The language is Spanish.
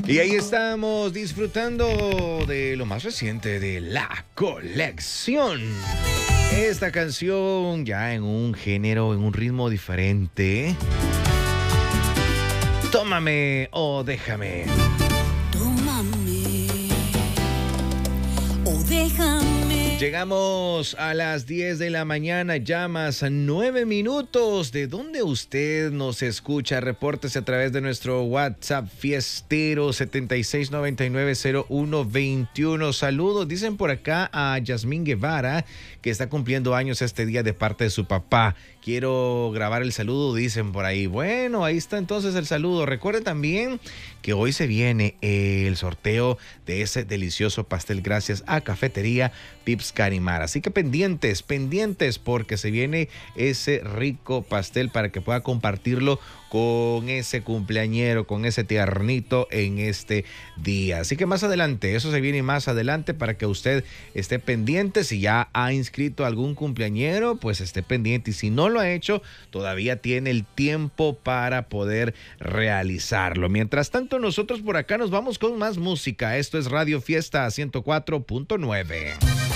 Y ahí estamos disfrutando de lo más reciente de la colección. Esta canción ya en un género, en un ritmo diferente. Tómame o déjame. Tómame o déjame. Llegamos a las 10 de la mañana, ya más 9 minutos. ¿De dónde usted nos escucha? Repórtese a través de nuestro WhatsApp fiestero 76990121. Saludos, dicen por acá a Yasmín Guevara, que está cumpliendo años este día de parte de su papá. Quiero grabar el saludo, dicen por ahí. Bueno, ahí está entonces el saludo. Recuerde también que hoy se viene el sorteo de ese delicioso pastel gracias a Cafetería Pips Carimar. Así que pendientes, porque se viene ese rico pastel para que pueda compartirlo con ese cumpleañero, con ese tiernito en este día. Así que más adelante, eso se viene más adelante para que usted esté pendiente. Si ya ha inscrito algún cumpleañero, pues esté pendiente. Y si no lo ha hecho, todavía tiene el tiempo para poder realizarlo. Mientras tanto, nosotros por acá nos vamos con más música. Esto es Radio Fiesta 104.9.